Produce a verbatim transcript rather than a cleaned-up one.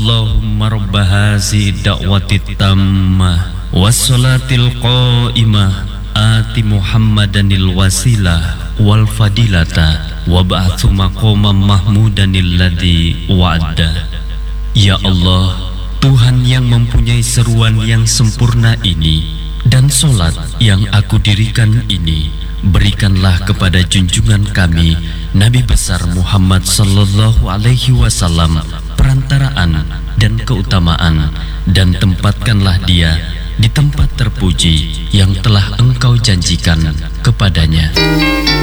Allahumma rabba hazi da'watit tammah wassalatil qa'imah ati Muhammadanil wasilah wal fadilata wa ba'athu maqamam mahmudanil ladzi wa'ada. Ya Allah, Tuhan yang mempunyai seruan yang sempurna ini dan solat yang aku dirikan ini, berikanlah kepada junjungan kami Nabi besar Muhammad sallallahu alaihi wasallam perantaraan dan keutamaan, dan tempatkanlah dia di tempat terpuji yang telah Engkau janjikan kepadanya.